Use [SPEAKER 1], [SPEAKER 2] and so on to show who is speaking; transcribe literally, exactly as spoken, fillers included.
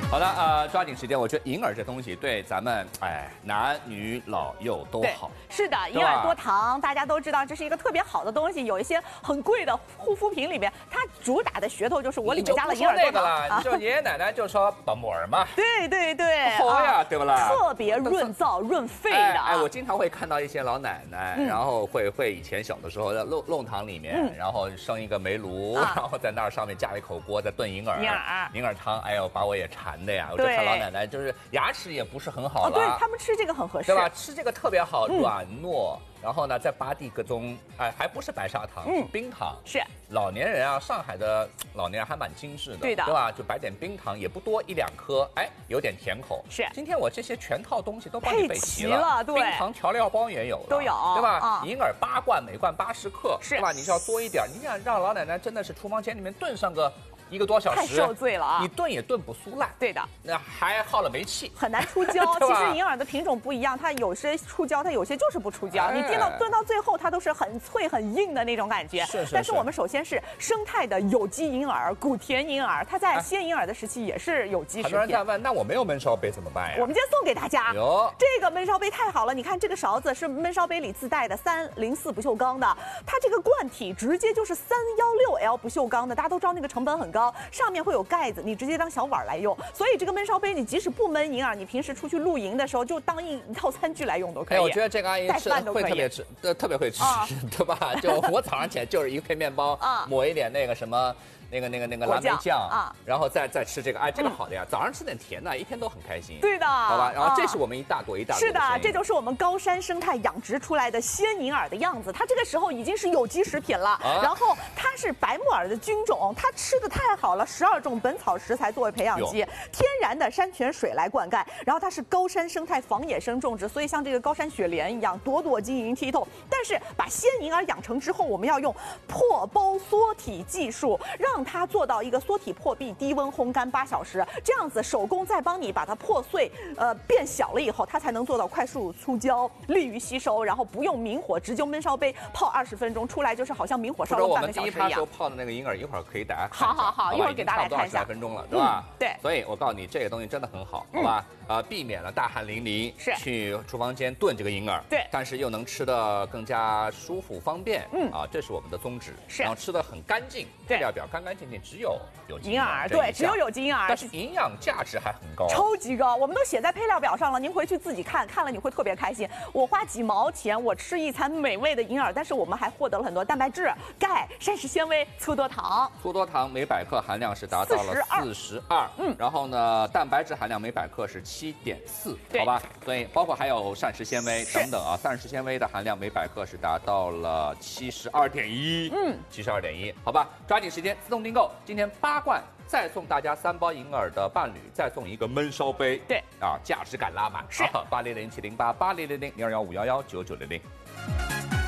[SPEAKER 1] 好的，呃，抓紧时间，我觉得银耳这东西对咱们哎男女老幼都好。
[SPEAKER 2] 是的，银耳多糖，大家都知道这是一个特别好的东西。有一些很贵的护肤品里面，它主打的噱头就是我里面加了银耳多糖。
[SPEAKER 1] 了，你就爷爷奶奶就说把木耳嘛。
[SPEAKER 2] 对对对，
[SPEAKER 1] 好呀，对不啦？
[SPEAKER 2] 特别润燥润肺的。
[SPEAKER 1] 哎，我经常会看到一些老奶奶，然后会会以前小的时候在弄弄堂里面，然后生一个煤炉，然后在那儿上面架一口锅，再炖银耳。
[SPEAKER 2] 银耳，
[SPEAKER 1] 银耳汤，哎呦，把我也馋的呀！我就看老奶奶就是牙齿也不是很好了，
[SPEAKER 2] 对他们吃这个很合适，
[SPEAKER 1] 对吧？吃这个特别好，软糯。然后呢，再巴蒂个中，哎，还不是白砂糖，是冰糖。
[SPEAKER 2] 是
[SPEAKER 1] 老年人啊，上海的老年人还蛮精致的，
[SPEAKER 2] 对的，
[SPEAKER 1] 对吧？就摆点冰糖，也不多，一两颗，哎，有点甜口。
[SPEAKER 2] 是，
[SPEAKER 1] 今天我这些全套东西都帮你备齐了，
[SPEAKER 2] 了对，
[SPEAKER 1] 冰糖调料包也有了，
[SPEAKER 2] 都有，
[SPEAKER 1] 对吧？银耳八罐，每罐八十克，
[SPEAKER 2] 是，
[SPEAKER 1] 对吧？你是要多一点，你想让老奶奶真的是厨房间里面炖上个。一个多小时，
[SPEAKER 2] 太受罪了啊！
[SPEAKER 1] 你炖也炖不酥烂，
[SPEAKER 2] 对的，
[SPEAKER 1] 那还耗了煤气，
[SPEAKER 2] 很难出胶。其实银耳的品种不一样，它有些出胶，它有些就是不出胶。哎、你炖到炖到最后，它都是很脆很硬的那种感觉。
[SPEAKER 1] 是是是。
[SPEAKER 2] 但是我们首先是生态的有机银耳、谷田银耳，它在鲜银耳的时期也是有机食品。
[SPEAKER 1] 很多人在问，那我没有焖烧杯怎么办呀？
[SPEAKER 2] 我们今天送给大家，
[SPEAKER 1] 哟，
[SPEAKER 2] 这个焖烧杯太好了！你看这个勺子是焖烧杯里自带的三零四不锈钢的，它这个罐体直接就是三幺六 L 不锈钢的，大家都知道那个成本很高，上面会有。有盖子，你直接当小碗来用，所以这个焖烧杯，你即使不焖银耳，你平时出去露营的时候，就当一一套餐具来用都可以。
[SPEAKER 1] 哎，我觉得这个阿姨吃会特别吃，呃，特别会吃，
[SPEAKER 2] 啊、
[SPEAKER 1] 对吧？就我早上起来就是一片面包，啊、抹一点那个什么。那个、那个、那个蓝莓酱啊，然后再再吃这个，哎，这个好的呀，早上吃点甜的，一天都很开心。
[SPEAKER 2] 对的，
[SPEAKER 1] 好吧。然后这是我们一大朵一大朵。
[SPEAKER 2] 是的，这就是我们高山生态养殖出来的鲜银耳的样子。它这个时候已经是有机食品了，然后它是白木耳的菌种，它吃的太好了，十二种本草食材作为培养基，天然的山泉水来灌溉，然后它是高山生态仿野生种植，所以像这个高山雪莲一样，朵朵晶莹剔透。但是把鲜银耳养成之后，我们要用破包缩体技术，让它做到一个缩体破壁，低温烘干八小时，这样子手工再帮你把它破碎，呃，变小了以后，它才能做到快速出胶，利于吸收，然后不用明火，直接焖烧杯泡二十分钟，出来就是好像明火烧了半个小时一样。
[SPEAKER 1] 我们第一趴时候泡的那个银耳，一会儿可以大家
[SPEAKER 2] 好好好，一会儿给大家看一下。
[SPEAKER 1] 二十来分钟了，对吧？
[SPEAKER 2] 对。
[SPEAKER 1] 所以我告诉你，这个东西真的很好，好吧？呃，避免了大汗淋漓，
[SPEAKER 2] 是
[SPEAKER 1] 去厨房间炖这个银耳，
[SPEAKER 2] 对，
[SPEAKER 1] 但是又能吃得更加舒服方便，嗯啊，这是我们的宗旨。
[SPEAKER 2] 是。
[SPEAKER 1] 然后吃得很干净，配料表干干净净，只有有机
[SPEAKER 2] 银耳，对，只有有机银耳，
[SPEAKER 1] 但是营养价值还很高，
[SPEAKER 2] 超级高，我们都写在配料表上了，您回去自己看看了，你会特别开心。我花几毛钱，我吃一餐美味的银耳，但是我们还获得了很多蛋白质、钙、膳食纤维、粗多糖。
[SPEAKER 1] 粗多糖每百克含量是达到了四十二，嗯，然后呢，蛋白质含量每百克是七点四，好吧？所以包括还有膳食纤维等等啊，膳食纤维的含量每百克是达到了七十二点一，嗯，七十二点一，好吧？抓紧时间自动订购，今天八罐。再送大家三包银耳的伴侣，再送一个焖烧杯，
[SPEAKER 2] 对
[SPEAKER 1] 啊，价值感拉满。
[SPEAKER 2] 是
[SPEAKER 1] 八零零七零八八零零零零二幺五幺幺九九零零。